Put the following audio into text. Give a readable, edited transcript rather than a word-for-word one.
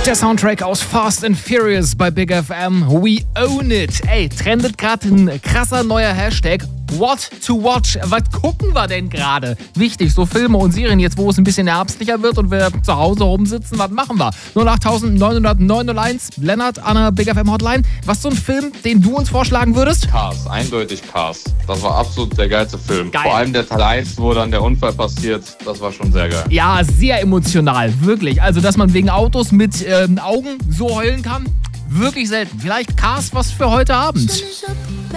Der Soundtrack aus Fast and Furious bei Big FM. We own it. Ey, trendet gerade ein krasser neuer Hashtag. What to watch? Was gucken wir denn gerade? Wichtig, so Filme und Serien jetzt, wo es ein bisschen herbstlicher wird und wir zu Hause rumsitzen, was machen wir? 08901, Lennart an der Big FM Hotline. Was ist so ein Film, den du uns vorschlagen würdest? Cars, eindeutig Cars. Das war absolut der geilste Film. Geil. Vor allem der Teil 1, wo dann der Unfall passiert, das war schon sehr geil. Ja, sehr emotional, wirklich. Also, dass man wegen Autos mit Augen so heulen kann, wirklich selten. Vielleicht Cars was für heute Abend.